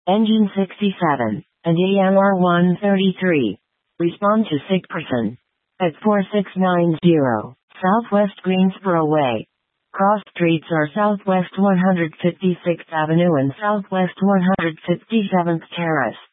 Engine 67, and AMR 133. Respond to sick person. At 4690, Southwest Greensboro Way. Cross streets are Southwest 156th Avenue and Southwest 157th Terrace.